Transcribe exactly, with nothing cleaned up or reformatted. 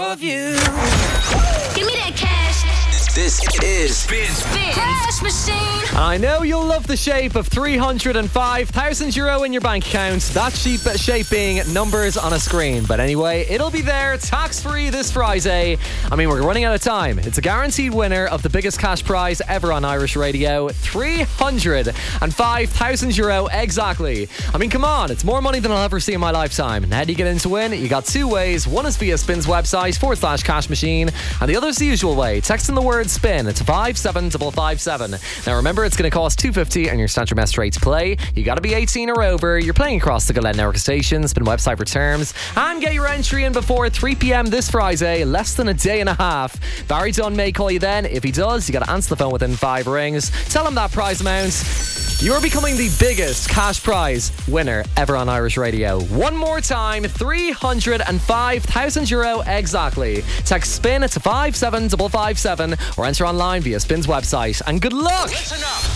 of you. Give me that cash. This is Spin. Spin. Cash machine. And I know you'll love the shape of three hundred five thousand euro in your bank account. That shape, shape being numbers on a screen. But anyway, it'll be there tax-free this Friday. I mean, we're running out of time. It's a guaranteed winner of the biggest cash prize ever on Irish radio. three hundred five thousand euro exactly. I mean, come on. It's more money than I'll ever see in my lifetime. And how do you get in to win? You got two ways. One is via Spin's website, forward slash cash machine. And the other is the usual way. Text in the word spin to five seven five five seven. Now remember, it's going to cost two fifty and your standard message rate to play. You got to be eighteen or over. You're playing across the Glen Network station. Spin website for terms. And get your entry in before three p.m. this Friday. Less than a day and a half. Barry Dunn may call you then. If he does, you got to answer the phone within five rings. Tell him that prize amount. You're becoming the biggest cash prize winner ever on Irish radio. One more time, three hundred five thousand euro exactly. Text spin to five seven five five seven or enter online via Spin's website. And good luck! Listen up.